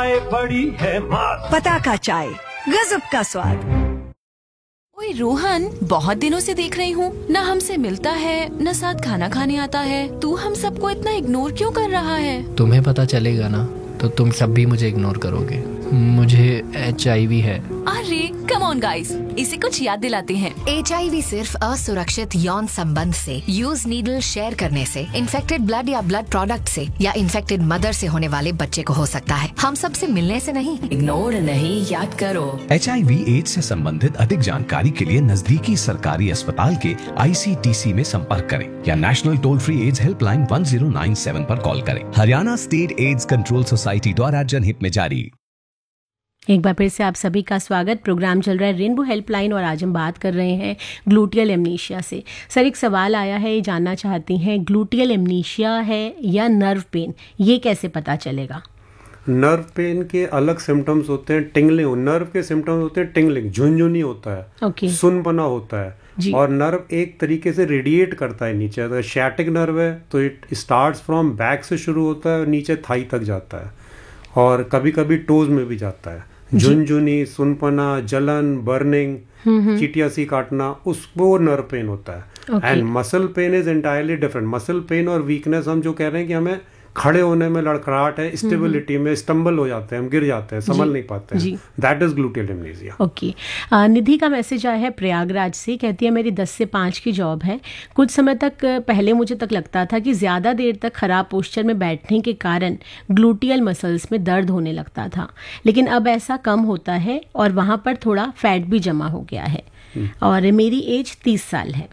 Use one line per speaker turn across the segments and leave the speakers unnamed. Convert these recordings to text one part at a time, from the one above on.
चाय बड़ी है मात।
पताका चाय, गजब का स्वाद।
ओए रोहन, बहुत दिनों से देख रही हूँ, न हमसे मिलता है न साथ खाना खाने आता है। तू हम सबको इतना इग्नोर क्यों कर रहा है?
तुम्हें पता चलेगा ना तो तुम सब भी मुझे इग्नोर करोगे। मुझे HIV है।
अरे कम ऑन गाइस, इसे कुछ याद दिलाते हैं।
HIV सिर्फ असुरक्षित यौन संबंध से, यूज नीडल शेयर करने से, इन्फेक्टेड ब्लड या ब्लड प्रोडक्ट से या इन्फेक्टेड मदर से होने वाले बच्चे को हो सकता है। हम सबसे मिलने से नहीं,
इग्नोर नहीं, याद करो।
HIV AIDS से संबंधित अधिक जानकारी के लिए नजदीकी सरकारी अस्पताल के ICTC में संपर्क करें या national toll free ads helpline 1097 पर कॉल करें। Haryana state AIDS control society द्वारा जनहित में जारी।
एक बार फिर से आप सभी का स्वागत। प्रोग्राम चल रहा है रेनबो हेल्पलाइन और आज हम बात कर रहे हैं ग्लूटियल एमनीशिया से। सर, एक सवाल आया है, ये जानना चाहती हैं, ग्लूटियल एमनीशिया है या नर्व पेन, ये कैसे पता चलेगा?
नर्व पेन के अलग सिम्टम्स होते हैं। टिंगलिंग, नर्व के सिम्टम्स होते हैं टिंगलिंग, झुनझुनी होता है, सुनपना होता है, और नर्व एक तरीके से रेडिएट करता है नीचे। अगर शैटिक नर्व है तो इट स्टार्ट्स फ्रॉम बैक से शुरू होता है और नीचे थाई तक जाता है, और कभी कभी टोज में भी जाता है। झुनझुनी, सुनपना, जलन, बर्निंग, चीटियां सी काटना, वो नर्व पेन होता है। And muscle pain is entirely different. Muscle pain और वीकनेस हम जो कह रहे हैं कि हमें खड़े होने में लड़खड़ाहट है, स्टेबिलिटी में स्टम्बल हो जाते हैं, हम गिर जाते हैं, संभल नहीं पाते हैं, that is gluteal amnesia.
Okay. निधि का मैसेज आया है प्रयागराज से, कहती है मेरी 10 से 5 की जॉब है। कुछ समय तक पहले मुझे तक लगता था कि ज़्यादा देर तक खराब पोस्चर में बैठने के कारण ग्लूटियल मसल्स में दर्द होने लगता था, लेकिन अब ऐसा कम होता है और वहाँ पर थोड़ा फैट भी जमा हो गया है, और मेरी एज 30 साल है।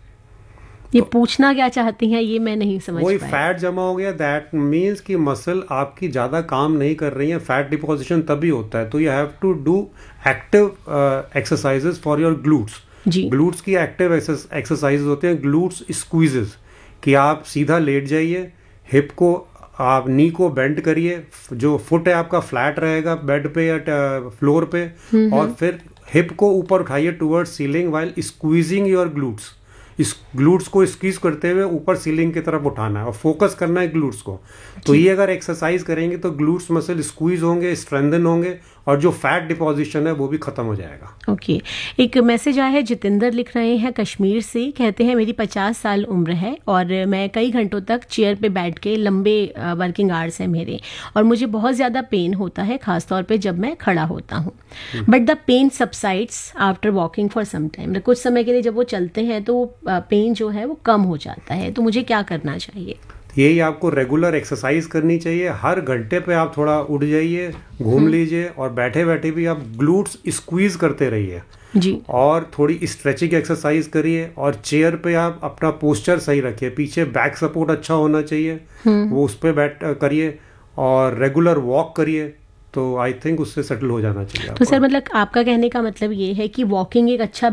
ये पूछना क्या चाहती हैं ये मैं नहीं समझ पाई।
फैट जमा हो गया, दैट मीन्स कि मसल आपकी ज्यादा काम नहीं कर रही है। फैट डिपोजिशन तभी होता है, तो you have to do active exercises for your glutes. Glutes की एक्टिव एक्सरसाइजेस होते हैं ग्लूट्स स्क्वीजेस, कि आप सीधा लेट जाइए, हिप को आप नी को बेंड करिए, जो फुट है आपका फ्लैट रहेगा बेड पे या फ्लोर पे, और फिर हिप को ऊपर उठाइए towards ceiling while squeezing your glutes. इस ग्लूट्स को स्क्वीज करते हुए ऊपर सीलिंग की तरफ उठाना है और फोकस करना है ग्लूट्स को। तो ये अगर एक्सरसाइज करेंगे तो ग्लूट्स मसल स्क्वीज होंगे, स्ट्रेंथन होंगे, और जो फैट डिपोजिशन है वो भी खत्म हो जाएगा।
ओके। एक मैसेज आया है, जितेंद्र लिख रहे हैं कश्मीर से, कहते हैं मेरी 50 साल उम्र है और मैं कई घंटों तक चेयर पे बैठ के, लंबे वर्किंग आवर्स हैं मेरे, और मुझे बहुत ज़्यादा पेन होता है, खासतौर पे जब मैं खड़ा होता हूँ। But the pen subsides after walking for some time. कुछ समय के लिए जब वो चलते हैं तो पेन जो है वो कम हो जाता है, तो मुझे क्या करना चाहिए?
यही आपको रेगुलर एक्सरसाइज करनी चाहिए। हर घंटे पे आप थोड़ा उठ जाइए, घूम लीजिए, और बैठे बैठे भी आप ग्लूट्स स्क्वीज करते रहिए जी, और थोड़ी स्ट्रेचिंग एक्सरसाइज करिए, और चेयर पे आप अपना पोस्चर सही रखिए, पीछे बैक सपोर्ट अच्छा होना चाहिए, वो उस पर बैठ करिए, और रेगुलर वॉक करिए, तो आई थिंक उससे सेटल हो जाना चाहिए।
तो सर, मतलब आपका कहने का मतलब ये है कि वॉकिंग एक अच्छा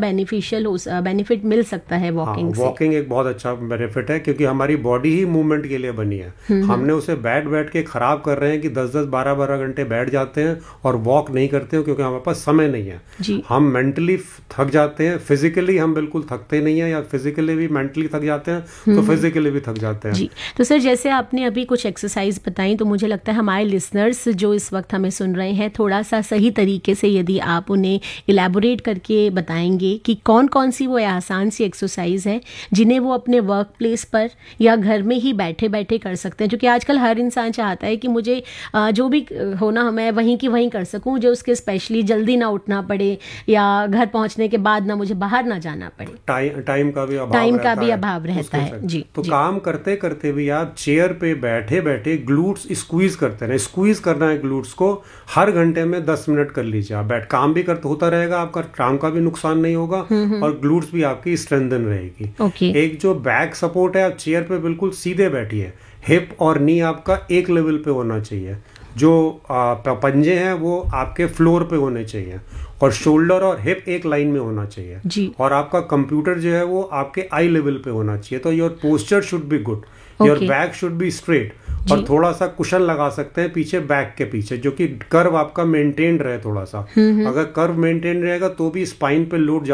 बेनिफिट मिल सकता है वॉकिंग से?
वॉकिंग एक बहुत अच्छा बेनिफिट है, क्योंकि हमारी बॉडी ही मूवमेंट के लिए बनी है। हमने उसे बैठ बैठ के खराब कर रहे हैं कि 10-10, 12-12 घंटे बैठ जाते हैं और वॉक नहीं करते हैं, क्योंकि हमारे पास समय नहीं है। हम मेंटली थक जाते हैं, फिजिकली हम बिल्कुल थकते नहीं है, या फिजिकली भी मेंटली थक जाते हैं तो फिजिकली भी थक जाते हैं
जी। तो सर, जैसे आपने अभी कुछ एक्सरसाइज बताई, तो मुझे लगता है हमारे लिसनर्स जो इस वक्त हमें सुन रहे हैं, थोड़ा सा सही तरीके से यदि आप उन्हें इलैबोरेट करके बताएंगे कि कौन कौन सी वो आसान सी एक्सरसाइज है जिन्हें वो अपने वर्क प्लेस पर या घर में ही बैठे बैठे कर सकते हैं, क्योंकि आजकल हर इंसान चाहता है कि मुझे जो भी होना मैं वहीं की वहीं कर सकूं, जो उसके स्पेशली जल्दी ना उठना पड़े या घर पहुंचने के बाद ना मुझे बाहर ना जाना पड़े।
टाइम का भी
अभाव रहता है जी।
तो काम करते करते भी आप चेयर पे बैठे बैठे ग्लूट्स स्क्वीज करते रहे। स्क्वीज करना है ग्लूट्स को, हर घंटे में 10 मिनट कर लीजिए। आप बैठ काम भी करते होता रहेगा, आपका काम का भी नुकसान नहीं होगा, और ग्लूट्स भी आपकी स्ट्रेंथन रहेगी। एक जो बैक सपोर्ट है, आप चेयर पे बिल्कुल सीधे बैठिए, हिप और नी आपका एक लेवल पे होना चाहिए, जो पंजे हैं वो आपके फ्लोर पे होने चाहिए, और शोल्डर और हिप एक लाइन में होना चाहिए जी। और आपका कंप्यूटर जो है वो आपके आई लेवल पे होना चाहिए। तो your posture should be good, your back should be straight, और थोड़ा सा कुशन लगा सकते हैं पीछे, बैक के पीछे, जो कि कर्व आपका मेंटेन रहे थोड़ा सा। अगर कर्व मेंटेन रहेगा तो भी स्पाइन पे लोड